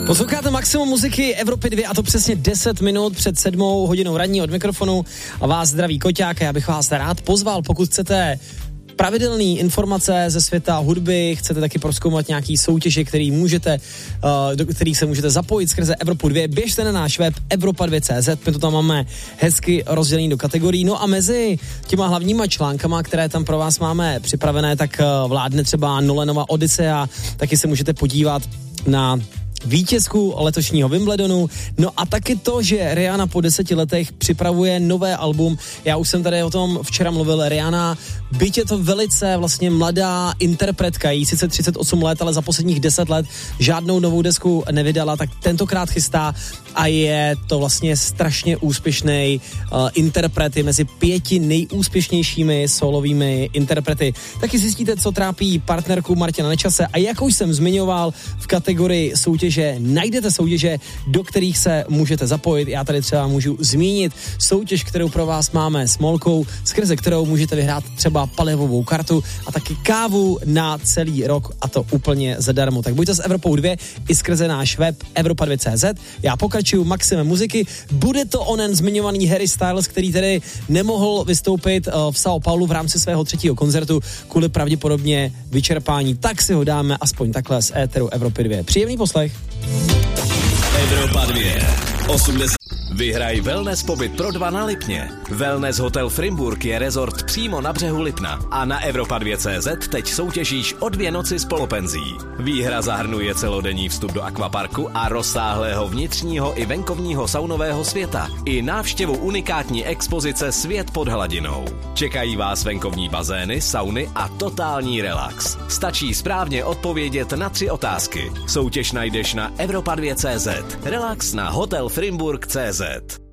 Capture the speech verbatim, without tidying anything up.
Posloucháte Maximum muziky Evropy dva a to přesně deset minut před sedmou hodinou ranní od mikrofonu a vás zdraví Koťák a já bych vás rád pozval, pokud chcete pravidelné informace ze světa hudby, chcete taky prozkoumat nějaký soutěže, který můžete, uh, do kterých se můžete zapojit skrze Evropu dva, běžte na náš web evropa dva tečka cé zet, my to tam máme hezky rozdělený do kategorií, no a mezi těma hlavníma článkama, které tam pro vás máme připravené, tak uh, vládne třeba Nolanova Odyssea, taky se můžete podívat na vítězku letošního Wimbledonu, no a taky to, že Rihanna po deseti letech připravuje nové album. Já už jsem tady o tom včera mluvil. Rihanna, byť je to velice vlastně mladá interpretka, jí sice třicet osm let, ale za posledních deset let žádnou novou desku nevydala, tak tentokrát chystá a je to vlastně strašně úspěšný uh, interpret, je mezi pěti nejúspěšnějšími solovými interprety. Taky zjistíte, co trápí partnerku Martina Nečase a jak už jsem zmiňoval v kategorii soutěže, najdete soutěže, do kterých se můžete zapojit. Já tady třeba můžu zmínit soutěž, kterou pro vás máme s Molkou, skrze kterou můžete vyhrát třeba palivovou kartu a taky kávu na celý rok a to úplně zadarmo. Tak buďte s Evropou dva i skrze náš web evropa dva tečka cé zet. Já pokračuju Maximem muziky. Bude to onen zmiňovaný Harry Styles, který tedy nemohl vystoupit v São Paulo v rámci svého třetího koncertu kvůli pravděpodobně vyčerpání. Tak si ho dáme aspoň takhle z éteru Evropy dva. Příjemný poslech. Evropa dva. osmdesát. Vyhraj wellness pobyt pro dva na Lipně. Wellness Hotel Frimburg je rezort přímo na břehu Lipna a na evropa dva tečka cé zet teď soutěžíš o dvě noci s polopenzí. Výhra zahrnuje celodenní vstup do akvaparku a rozsáhlého vnitřního i venkovního saunového světa i návštěvu unikátní expozice Svět pod hladinou. Čekají vás venkovní bazény, sauny a totální relax. Stačí správně odpovědět na tři otázky. Soutěž najdeš na evropa dva tečka cé zet. Relax na hotel frimburg tečka cé zet.